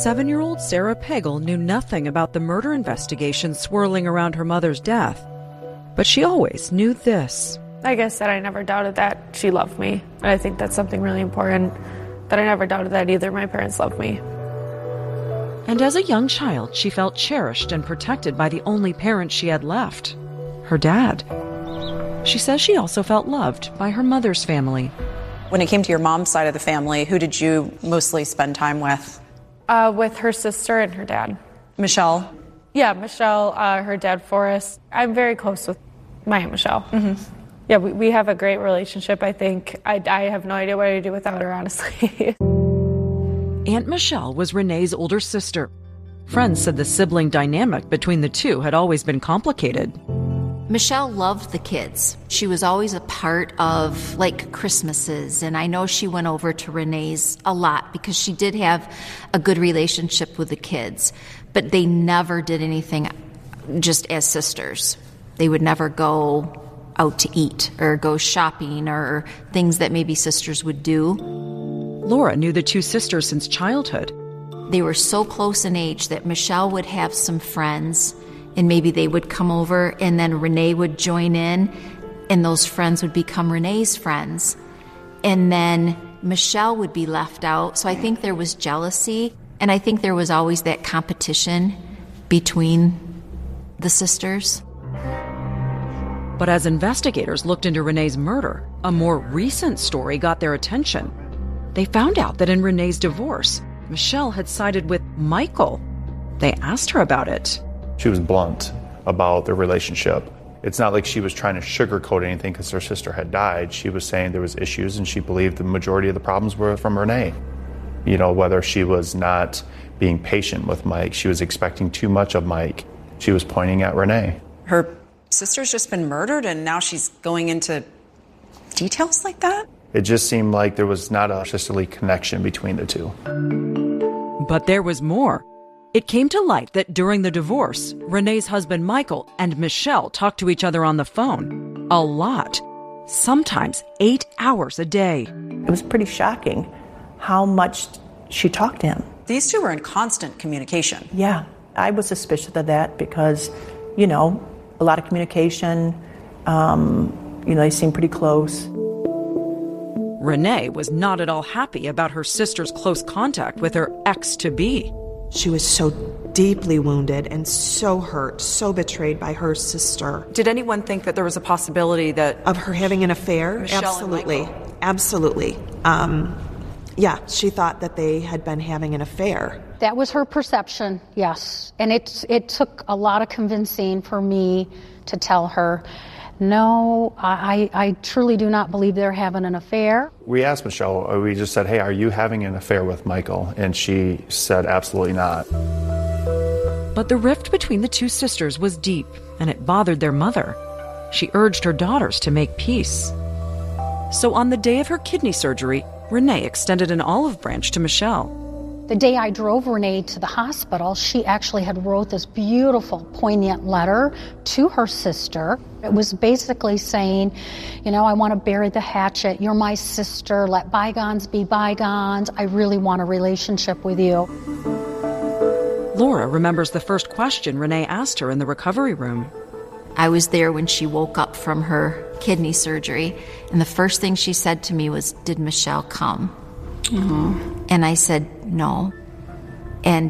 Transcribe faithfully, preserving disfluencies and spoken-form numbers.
Seven-year-old Sarah Pagel knew nothing about the murder investigation swirling around her mother's death. But she always knew this. Like I said, I never doubted that she loved me. And I think that's something really important, that I never doubted that either my parents loved me. And as a young child, she felt cherished and protected by the only parent she had left, her dad. She says she also felt loved by her mother's family. When it came to your mom's side of the family, who did you mostly spend time with? Uh, with her sister and her dad. Michelle? Yeah, Michelle, uh, her dad, Forrest. I'm very close with my Aunt Michelle. Mm-hmm. Yeah, we, we have a great relationship, I think. I, I have no idea what I'd do without her, honestly. Aunt Michelle was Renee's older sister. Friends said the sibling dynamic between the two had always been complicated. Michelle loved the kids. She was always a part of, like, Christmases, and I know she went over to Renee's a lot because she did have a good relationship with the kids, but they never did anything just as sisters. They would never go out to eat or go shopping or things that maybe sisters would do. Laura knew the two sisters since childhood. They were so close in age that Michelle would have some friends and maybe they would come over and then Renee would join in and those friends would become Renee's friends. And then Michelle would be left out. So I think there was jealousy and I think there was always that competition between the sisters. But as investigators looked into Renee's murder, a more recent story got their attention. They found out that in Renee's divorce, Michelle had sided with Michael. They asked her about it. She was blunt about the relationship. It's not like she was trying to sugarcoat anything because her sister had died. She was saying there was issues and she believed the majority of the problems were from Renee. You know, whether she was not being patient with Mike, she was expecting too much of Mike. She was pointing at Renee. Her sister's just been murdered and now she's going into details like that? It just seemed like there was not a sisterly connection between the two. But there was more. It came to light that during the divorce, Renee's husband Michael and Michelle talked to each other on the phone. A lot. Sometimes eight hours a day. It was pretty shocking how much she talked to him. These two were in constant communication. Yeah, I was suspicious of that because, you know, a lot of communication, um, you know, they seemed pretty close. Renee was not at all happy about her sister's close contact with her ex-to-be. She was so deeply wounded and so hurt, so betrayed by her sister. Did anyone think that there was a possibility that... Of her having an affair? Michelle Absolutely. And Michael? Absolutely. Um, yeah, she thought that they had been having an affair. That was her perception, yes. And it, it took a lot of convincing for me to tell her, no, I, I truly do not believe they're having an affair. We asked Michelle, we just said, hey, are you having an affair with Michael? And she said, absolutely not. But the rift between the two sisters was deep, and it bothered their mother. She urged her daughters to make peace. So on the day of her kidney surgery, Renee extended an olive branch to Michelle. The day I drove Renee to the hospital, she actually had wrote this beautiful, poignant letter to her sister. It was basically saying, you know, I want to bury the hatchet. You're my sister. Let bygones be bygones. I really want a relationship with you. Laura remembers the first question Renee asked her in the recovery room. I was there when she woke up from her kidney surgery, and the first thing she said to me was, did Michelle come? Mm-hmm. And I said, no. And